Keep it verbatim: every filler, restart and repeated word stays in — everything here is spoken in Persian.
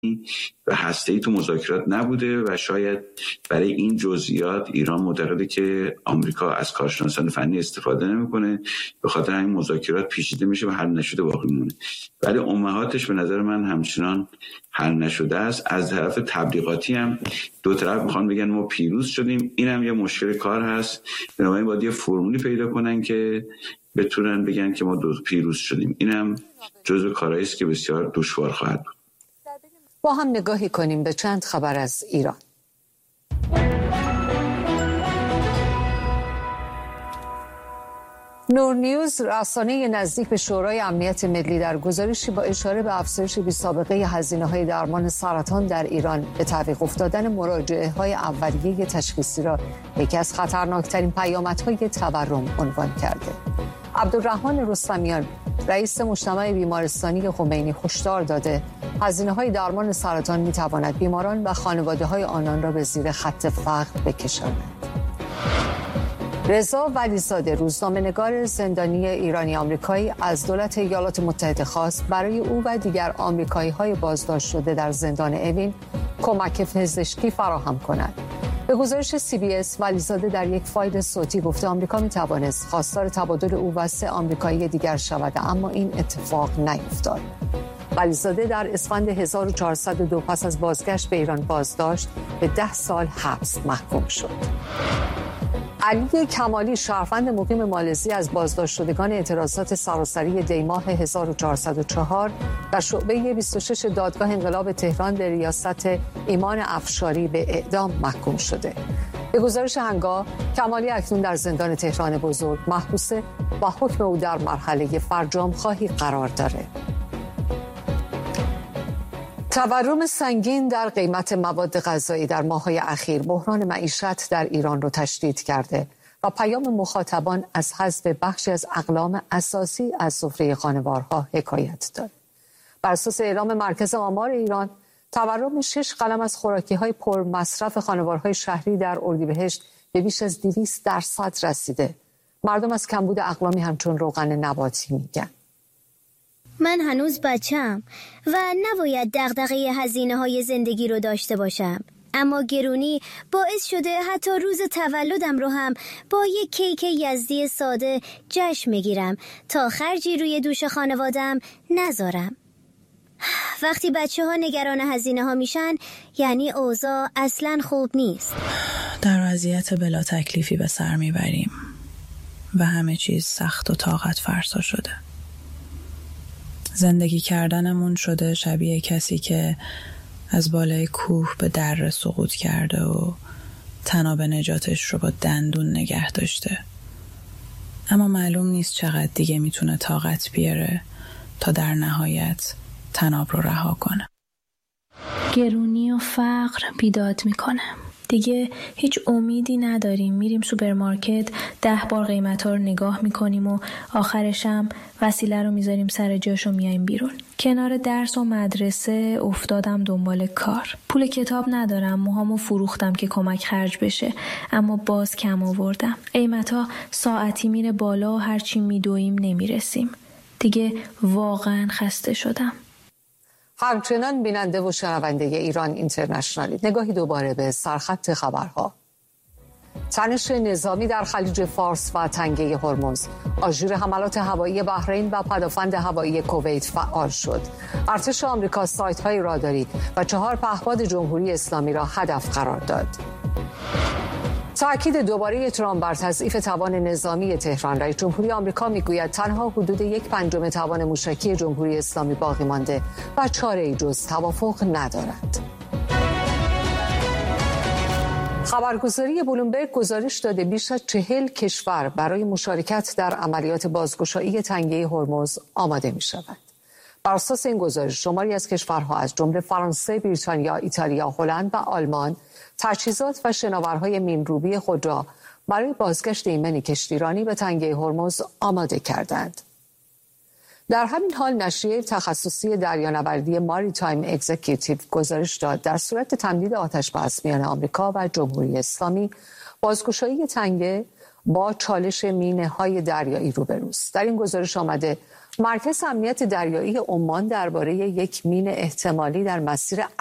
و هسته‌ای تو مذاکرات نبوده و شاید برای این جزئیات ایران معتقده که آمریکا از کارشناسان فنی استفاده نمیکنه، به خاطر همین مذاکرات پیچیده میشه و حل نشده باقی میمونه. ولی امهاتش به نظر من همچنان حل نشده است. از طرف تبلیغاتی هم دو طرف میخوان بگن ما پیروز شدیم، اینم یه مشکل کار هست. بنابراین باید یه فرمولی پیدا کنن که بتونن بگن که ما دو پیروز شدیم. اینم جزو کارهایی است که بسیار دشوار خواهد بود. با هم نگاهی کنیم به چند خبر از ایران. نور نیوز، رسانه نزدیک به شورای امنیت ملی، در گزارشی با اشاره به افزایش بی‌سابقه هزینه‌های درمان سرطان در ایران به تعویق افتادن مراجعه‌های اولیه تشخیصی را یکی از خطرناکترین پیامدهای تورم عنوان کرده. عبدالرحمن رستمیان، رئیس مجتمع بیمارستانی خمینی، هشدار داده هزینه‌های درمان سرطان می‌تواند بیماران و خانواده‌های آنان را به زیر خط فقر بکشاند. رضا ولیزاده، روزنامه‌نگار زندانی ایرانی آمریکایی، از دولت ایالات متحده خواست برای او و دیگر آمریکایی‌های بازداشت شده در زندان اوین کمک پزشکی فراهم کند. به گزارش سی بی اس، ولیزاده در یک فایل صوتی گفته آمریکا می‌توانست خواستار تبادل او و سه آمریکایی دیگر شود، اما این اتفاق نیفتاد. ولیزاده در اسفند هزار و چهارصد و دو پس از بازگشت به ایران بازداشت به ده سال حبس محکوم شد. علی کمالی، شهروند مقیم مالزی، از بازداشت شدگان اعتراضات سراسری دیماه هزار و چهارصد و چهار در شعبه بیست و شش دادگاه انقلاب تهران به ریاست ایمان افشاری به اعدام محکوم شده. به گزارش هنگام، کمالی اکنون در زندان تهران بزرگ محبوسه و حکم او در مرحله فرجام خواهی قرار داره. تورم سنگین در قیمت مواد غذایی در ماه‌های اخیر بحران معیشت در ایران را تشدید کرده و پیام مخاطبان از حذف بخشی از اقلام اساسی از سفره خانوارها حکایت دارد. بر اساس اعلام مرکز آمار ایران، تورم شش قلم از خوراکی‌های پرمصرف خانوارهای شهری در اردیبهشت به بیش از دویست درصد رسیده. مردم از کمبود اقلامی همچون روغن نباتی میگن. من هنوز بچم و نباید دغدغه هزینه‌های زندگی رو داشته باشم، اما گرونی باعث شده حتی روز تولدم رو هم با یک کیک یزدی ساده جشن بگیرم تا خرجی روی دوش خانوادم نذارم. وقتی بچه ها نگران هزینه ها میشن یعنی اوضاع اصلاً خوب نیست. در وضعیت بلا تکلیفی به سر میبریم و همه چیز سخت و طاقت فرسا شده. زندگی کردنمون شده شبیه کسی که از بالای کوه به دره سقوط کرده و تناب نجاتش رو با دندون نگه داشته، اما معلوم نیست چقدر دیگه میتونه طاقت بیاره تا در نهایت تناب رو رها کنه. گرونی و فقر بیداد میکنه. دیگه هیچ امیدی نداریم. میریم سوپرمارکت، ده بار قیمت ها رو نگاه میکنیم و آخرشم وسیله رو میذاریم سر جاش و میایم بیرون. کنار درس و مدرسه افتادم دنبال کار. پول کتاب ندارم، موهامو فروختم که کمک خرج بشه، اما باز کم آوردم. قیمت ها ساعتی میره بالا و هرچی میدویم نمیرسیم. دیگه واقعا خسته شدم. همچنان بیننده و شنونده ایران اینترنشنالی، نگاهی دوباره به سرخط خبرها. تنش نظامی در خلیج فارس و تنگه هرمز، آژیر حملات هوایی بحرین و پدافند هوایی کویت فعال شد. ارتش آمریکا سایت‌های راداری و چهار پهپاد جمهوری اسلامی را هدف قرار داد. تأکید دوباره ترامپ بر تضعیف توان نظامی تهران. رئیس جمهوری آمریکا میگوید تنها حدود یک پنجم توان موشکی جمهوری اسلامی باقی مانده و چاره‌ای جز توافق ندارد. خبرگزاری بلومبرگ گزارش داده بیش از چهل کشور برای مشارکت در عملیات بازگشایی تنگه هرمز آماده می شود. بر اساس این گزارش شماری از کشورها از جمله فرانسه، بریتانیا، ایتالیا، هلند و آلمان تجهیزات و شناورهای مین‌روبی خود را برای بازگشت ایمن کشتیرانی به تنگه هرمز آماده کردند. در همین حال نشریه تخصصی دریانوردی ماریتایم اگزیکیوتیو گزارش داد در صورت تمدید آتش‌بس میان آمریکا و جمهوری اسلامی، بازگشایی تنگه با چالش مینه‌های دریایی روبروست. در این گزارش آمده مرکز امنیت دریایی عمان درباره یک مین احتمالی در مسیر